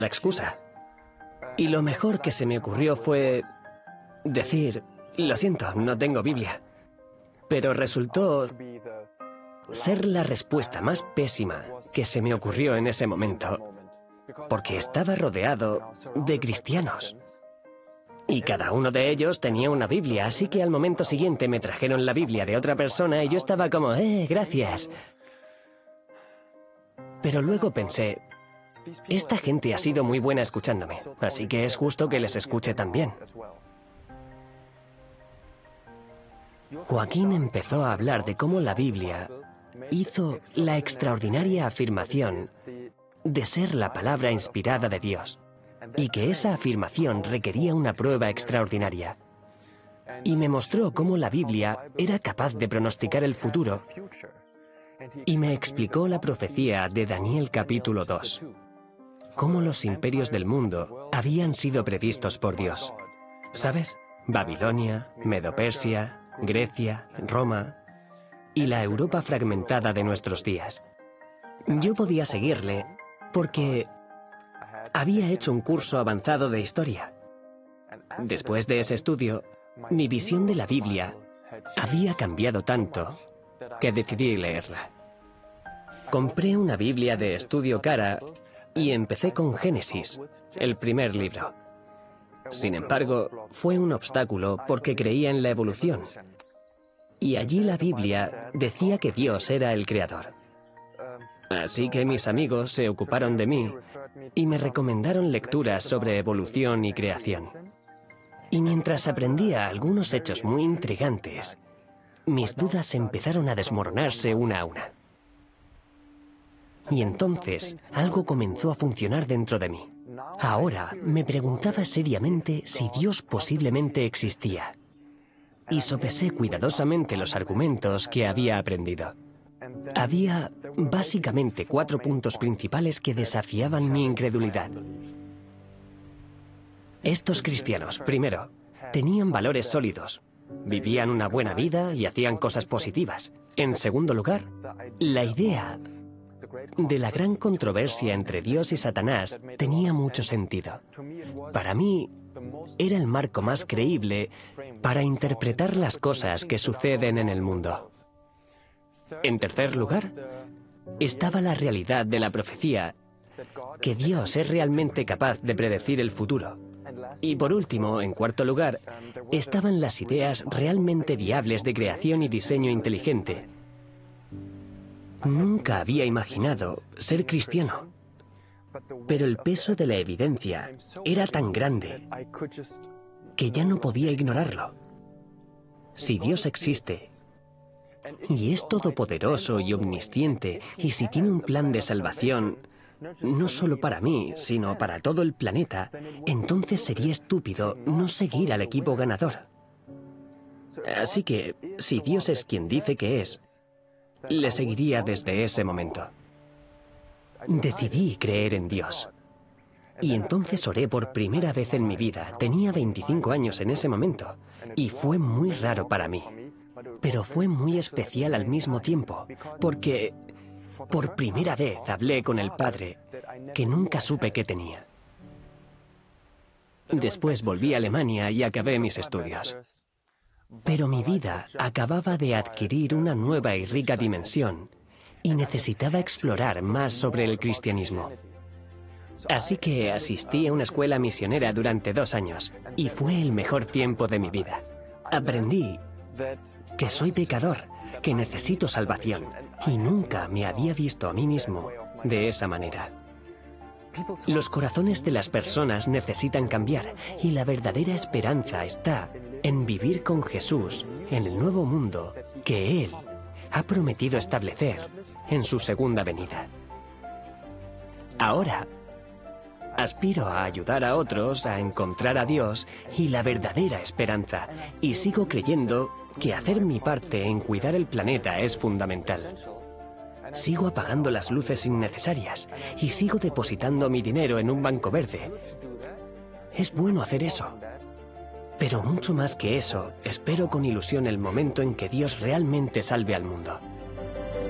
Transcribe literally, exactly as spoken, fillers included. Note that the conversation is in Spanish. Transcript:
la excusa. Y lo mejor que se me ocurrió fue decir, lo siento, no tengo Biblia. Pero resultó ser la respuesta más pésima que se me ocurrió en ese momento, porque estaba rodeado de cristianos. Y cada uno de ellos tenía una Biblia, así que al momento siguiente me trajeron la Biblia de otra persona y yo estaba como, eh, gracias. Pero luego pensé, esta gente ha sido muy buena escuchándome, así que es justo que les escuche también. Joaquín empezó a hablar de cómo la Biblia hizo la extraordinaria afirmación de ser la palabra inspirada de Dios, y que esa afirmación requería una prueba extraordinaria. Y me mostró cómo la Biblia era capaz de pronosticar el futuro, y me explicó la profecía de Daniel capítulo dos, cómo los imperios del mundo habían sido previstos por Dios. ¿Sabes? Babilonia, Medo-Persia, Grecia, Roma y la Europa fragmentada de nuestros días. Yo podía seguirle porque había hecho un curso avanzado de historia. Después de ese estudio, mi visión de la Biblia había cambiado tanto que decidí leerla. Compré una Biblia de estudio cara y empecé con Génesis, el primer libro. Sin embargo, fue un obstáculo porque creía en la evolución. Y allí la Biblia decía que Dios era el creador. Así que mis amigos se ocuparon de mí y me recomendaron lecturas sobre evolución y creación. Y mientras aprendía algunos hechos muy intrigantes, mis dudas empezaron a desmoronarse una a una. Y entonces algo comenzó a funcionar dentro de mí. Ahora me preguntaba seriamente si Dios posiblemente existía. Y sopesé cuidadosamente los argumentos que había aprendido. Había básicamente cuatro puntos principales que desafiaban mi incredulidad. Estos cristianos, primero, tenían valores sólidos, vivían una buena vida y hacían cosas positivas. En segundo lugar, la idea de la gran controversia entre Dios y Satanás tenía mucho sentido. Para mí, era el marco más creíble para interpretar las cosas que suceden en el mundo. En tercer lugar, estaba la realidad de la profecía, que Dios es realmente capaz de predecir el futuro. Y por último, en cuarto lugar, estaban las ideas realmente viables de creación y diseño inteligente. Nunca había imaginado ser cristiano, pero el peso de la evidencia era tan grande que ya no podía ignorarlo. Si Dios existe, y es todopoderoso y omnisciente, y si tiene un plan de salvación, no solo para mí, sino para todo el planeta, entonces sería estúpido no seguir al equipo ganador. Así que, si Dios es quien dice que es, le seguiría desde ese momento. Decidí creer en Dios. Y entonces oré por primera vez en mi vida. Tenía veinticinco años en ese momento, y fue muy raro para mí. Pero fue muy especial al mismo tiempo, porque por primera vez hablé con el Padre que nunca supe que tenía. Después volví a Alemania y acabé mis estudios. Pero mi vida acababa de adquirir una nueva y rica dimensión y necesitaba explorar más sobre el cristianismo. Así que asistí a una escuela misionera durante dos años y fue el mejor tiempo de mi vida. Aprendí que soy pecador, que necesito salvación, y nunca me había visto a mí mismo de esa manera. Los corazones de las personas necesitan cambiar, y la verdadera esperanza está en vivir con Jesús en el nuevo mundo que Él ha prometido establecer en su segunda venida. Ahora, aspiro a ayudar a otros a encontrar a Dios y la verdadera esperanza, y sigo creyendo que hacer mi parte en cuidar el planeta es fundamental. Sigo apagando las luces innecesarias y sigo depositando mi dinero en un banco verde. Es bueno hacer eso. Pero mucho más que eso, espero con ilusión el momento en que Dios realmente salve al mundo.